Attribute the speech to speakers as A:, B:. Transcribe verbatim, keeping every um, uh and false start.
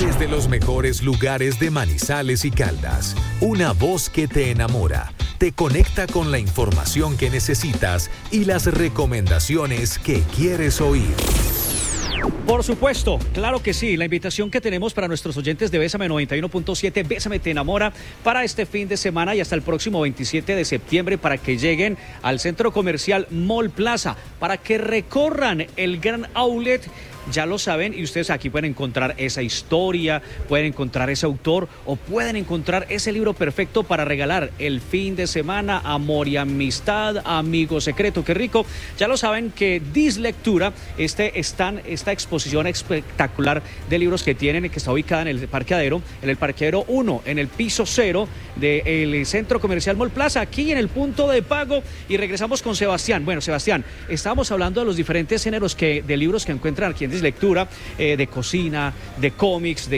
A: Desde los mejores lugares de Manizales y Caldas, una voz que te enamora, te conecta con la información que necesitas y las recomendaciones que quieres oír.
B: Por supuesto, claro que sí, la invitación que tenemos para nuestros oyentes de Bésame noventa y uno punto siete, Bésame te enamora, para este fin de semana y hasta el próximo veintisiete de septiembre, para que lleguen al centro comercial Mall Plaza, para que recorran el gran outlet. Ya lo saben, y ustedes aquí pueden encontrar esa historia, pueden encontrar ese autor o pueden encontrar ese libro perfecto para regalar el fin de semana. Amor y amistad, amigo secreto, qué rico. Ya lo saben que Dislectura, este están, esta exposición espectacular de libros que tienen, que está ubicada en el parqueadero, en el parqueadero uno, en el piso cero del centro comercial Mall Plaza, aquí en el punto de pago. Y regresamos con Sebastián. Bueno, Sebastián, estábamos hablando de los diferentes géneros que, de libros que encuentran aquí en Dislectura, eh, de cocina, de cómics, de